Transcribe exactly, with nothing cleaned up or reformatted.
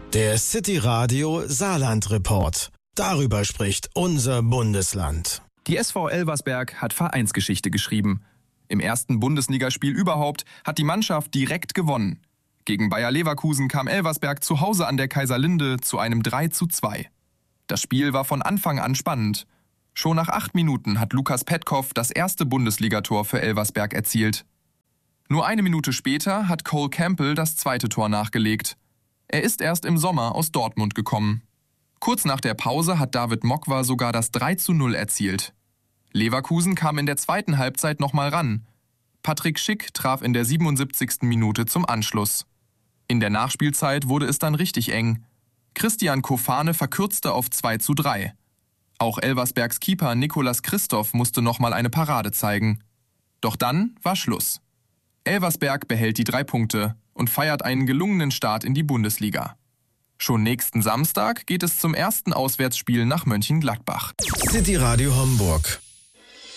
Der City Radio Saarland Report. Darüber spricht unser Bundesland. Die S V Elversberg hat Vereinsgeschichte geschrieben. Im ersten Bundesligaspiel überhaupt hat die Mannschaft direkt gewonnen. Gegen Bayer Leverkusen kam Elversberg zu Hause an der Kaiserlinde zu einem drei zu zwei. Das Spiel war von Anfang an spannend. Schon nach acht Minuten hat Lukas Petkov das erste Bundesligator für Elversberg erzielt. Nur eine Minute später hat Cole Campbell das zweite Tor nachgelegt. Er ist erst im Sommer aus Dortmund gekommen. Kurz nach der Pause hat David Mokwa sogar das drei zu null erzielt. Leverkusen kam in der zweiten Halbzeit nochmal ran. Patrick Schick traf in der siebenundsiebzigsten Minute zum Anschluss. In der Nachspielzeit wurde es dann richtig eng. Christian Kofane verkürzte auf zwei zu drei. Auch Elversbergs Keeper Nicolas Christoph musste nochmal eine Parade zeigen. Doch dann war Schluss. Elversberg behält die drei Punkte und feiert einen gelungenen Start in die Bundesliga. Schon nächsten Samstag geht es zum ersten Auswärtsspiel nach Mönchengladbach. City Radio Homburg.